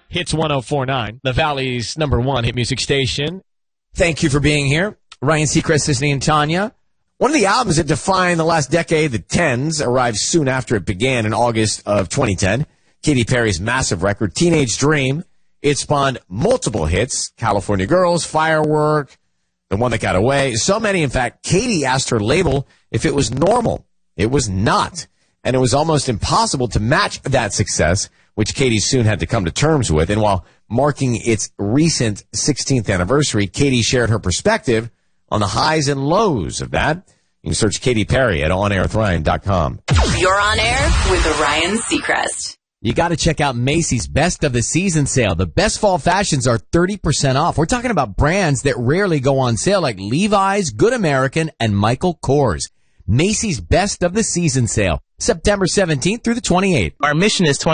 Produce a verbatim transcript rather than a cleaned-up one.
Hits one oh four point nine, the Valley's number one hit music station. Thank you for being here. Ryan Seacrest, Sisney, and Tanya. One of the albums that defined the last decade, the tens, arrived soon after it began in August of twenty ten. Katy Perry's massive record, Teenage Dream. It spawned multiple hits, California Girls, Firework, The One That Got Away. So many, in fact, Katy asked her label if it was normal. It was not. And it was almost impossible to match that success, which Katy soon had to come to terms with. And while marking its recent sixteenth anniversary, Katy shared her perspective on the highs and lows of that. You can search Katy Perry at on air with ryan dot com. You're on air with Ryan Seacrest. You got to check out Macy's Best of the Season sale. The best fall fashions are thirty percent off. We're talking about brands that rarely go on sale like Levi's, Good American, and Michael Kors. Macy's Best of the Season sale, September seventeenth through the twenty-eighth. Our mission is twenty